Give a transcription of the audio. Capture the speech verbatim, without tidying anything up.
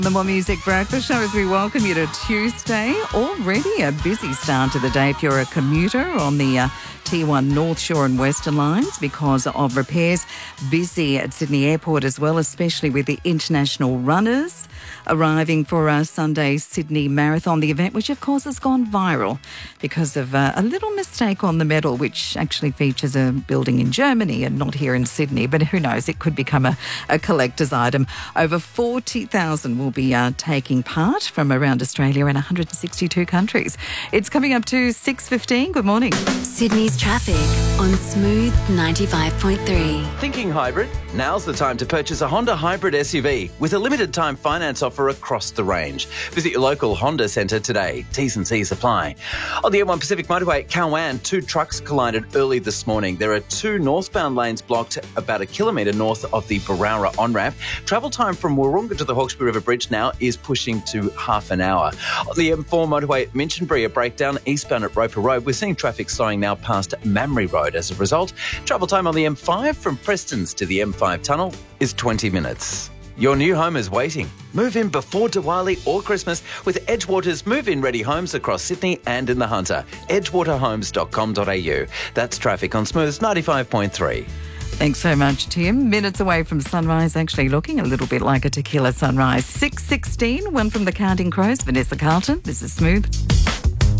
The More Music Breakfast Show as we welcome you to Tuesday. Already a busy start to the day if you're a commuter on the uh, T one North Shore and Western lines because of repairs. Busy at Sydney Airport as well, especially with the international runners arriving for our Sunday Sydney Marathon, the event which of course has gone viral because of uh, a little mistake on the medal, which actually features a building in Germany and not here in Sydney, but who knows, it could become a, a collector's item. Over forty thousand will be uh, taking part from around Australia and one hundred sixty-two countries. It's coming up to six fifteen. Good morning. Sydney's traffic on Smooth ninety-five point three. Thinking hybrid? Now's the time to purchase a Honda hybrid S U V with a limited time finance offer across the range. Visit your local Honda centre today. T's and C's apply. On the M one Pacific Motorway at Cowan, two trucks collided early this morning. There are two northbound lanes blocked about a kilometre north of the Barowra on-ramp. Travel time from Wahroonga to the Hawkesbury River Bridge now is pushing to half an hour. On the M four motorway at Minchinbury, a breakdown eastbound at Roper Road. We're seeing traffic slowing now past Mamre Road as a result. Travel time on the M five from Prestons to the M five tunnel is twenty minutes. Your new home is waiting. Move in before Diwali or Christmas with Edgewater's move-in ready homes across Sydney and in the Hunter. edgewater homes dot com dot a u. That's traffic on Smooth ninety-five point three. Thanks so much, Tim. Minutes away from sunrise, actually looking a little bit like a tequila sunrise. six sixteen, one from the Counting Crows, Vanessa Carlton. This is Smooth.